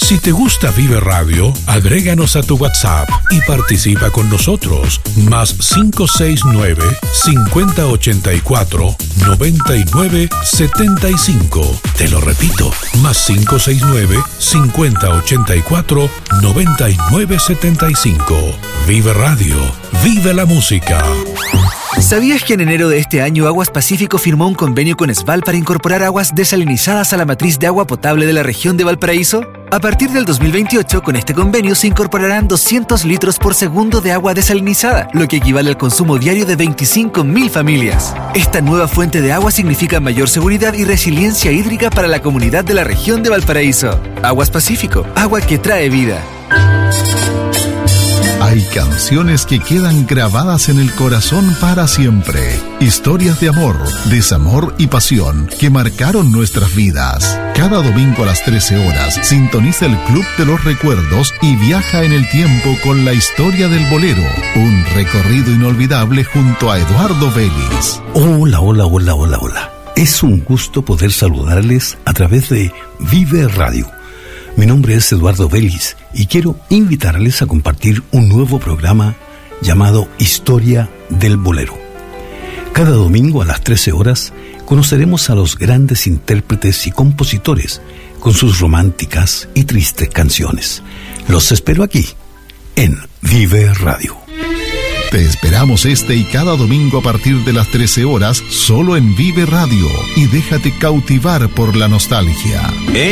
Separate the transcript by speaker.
Speaker 1: Si te gusta Vive Radio, agréganos a tu WhatsApp y participa con nosotros. Más 569-5084-9975. Te lo repito, más 569-5084-9975. Vive Radio, vive la música.
Speaker 2: ¿Sabías que en enero de este año Aguas Pacífico firmó un convenio con Esval para incorporar aguas desalinizadas a la matriz de agua potable de la región de Valparaíso? A partir del 2028, con este convenio se incorporarán 200 litros por segundo de agua desalinizada, lo que equivale al consumo diario de 25.000 familias. Esta nueva fuente de agua significa mayor seguridad y resiliencia hídrica para la comunidad de la región de Valparaíso. Aguas Pacífico, agua que trae vida.
Speaker 3: Hay canciones que quedan grabadas en el corazón para siempre. Historias de amor, desamor y pasión que marcaron nuestras vidas. Cada domingo a las 13 horas sintoniza el Club de los Recuerdos y viaja en el tiempo con la historia del bolero. Un recorrido inolvidable junto a Eduardo Vélez.
Speaker 4: Hola. Es un gusto poder saludarles a través de Vive Radio. Mi nombre es Eduardo Vélez y quiero invitarles a compartir un nuevo programa llamado Historia del Bolero. Cada domingo a las 13 horas conoceremos a los grandes intérpretes y compositores con sus románticas y tristes canciones. Los espero aquí, en Vive Radio.
Speaker 3: Te esperamos este y cada domingo a partir de las 13 horas solo en Vive Radio y déjate cautivar por la nostalgia.